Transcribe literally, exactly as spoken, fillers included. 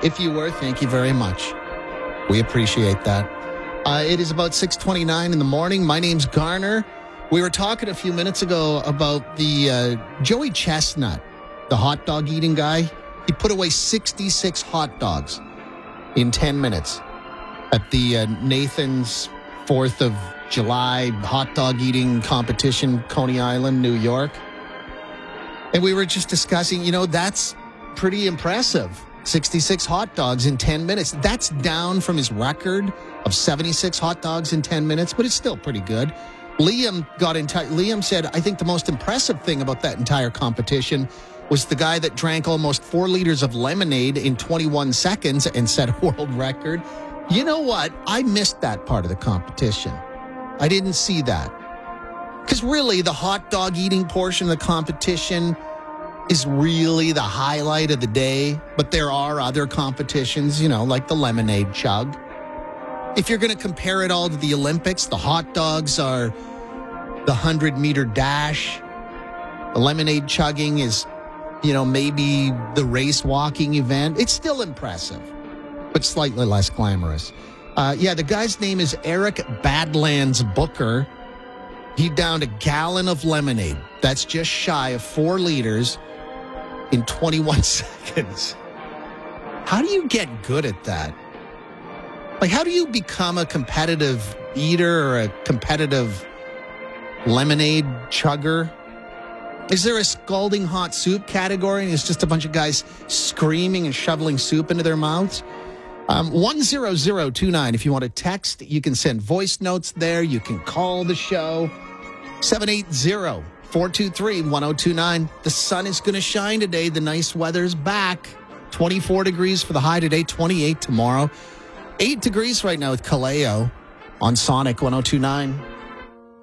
If you were, thank you very much. We appreciate that. Uh, it is about six twenty-nine in the morning. My name's Garner. We were talking a few minutes ago about the uh, Joey Chestnut, the hot dog eating guy. He put away sixty-six hot dogs in ten minutes at the uh, Nathan's fourth of July hot dog eating competition, Coney Island, New York. And we were just discussing, you know, that's pretty impressive. sixty-six hot dogs in ten minutes. That's down from his record of seventy-six hot dogs in ten minutes, but it's still pretty good. Liam got in touch. Liam said, I think the most impressive thing about that entire competition was the guy that drank almost four liters of lemonade in twenty-one seconds and set a world record. You know what? I missed that part of the competition. I didn't see that. Because really, the hot dog eating portion of the competition is really the highlight of the day. But there are other competitions, you know, like the lemonade chug. If you're going to compare it all to the Olympics, the hot dogs are the hundred-meter dash. The lemonade chugging is, you know, maybe the race walking event. It's still impressive, but slightly less glamorous. Uh, yeah, the guy's name is Eric Badlands Booker. He downed a gallon of lemonade. That's just shy of four liters in twenty-one seconds. How do you get good at that? Like, how do you become a competitive eater or a competitive lemonade chugger? Is there a scalding hot soup category and it's just a bunch of guys screaming and shoveling soup into their mouths? Um, one zero zero two nine. If you want to text, you can send voice notes there. You can call the show. seven eight zero, four two three, one zero two nine. The sun is going to shine today. The nice weather's back. twenty-four degrees for the high today, twenty-eight tomorrow. eight degrees right now with Kaleo on Sonic one oh two nine.